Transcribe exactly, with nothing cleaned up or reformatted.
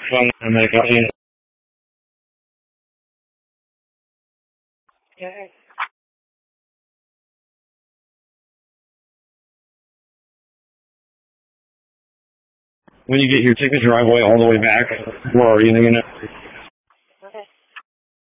From America. Okay. When you get here, take the driveway all the way back. Where are you? You know?